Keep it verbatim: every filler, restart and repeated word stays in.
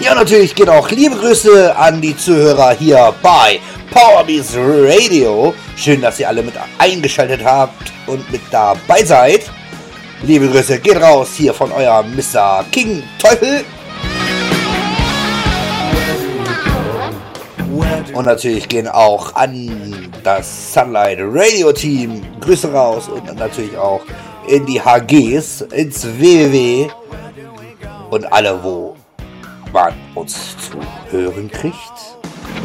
Ja, natürlich geht auch liebe Grüße an die Zuhörer hier bei Powerbeats Radio. Schön, dass ihr alle mit eingeschaltet habt und mit dabei seid. Liebe Grüße geht raus hier von eurem Mister King Teufel. Und natürlich gehen auch an das Sunlight Radio Team Grüße raus und natürlich auch in die H Gs, ins W W W und alle, wo man uns zu hören kriegt.